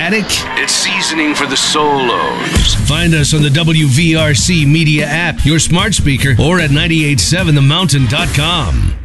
Attic? It's seasoning for the solos. Find us on the WVRC Media app, your smart speaker, or at 987themountain.com.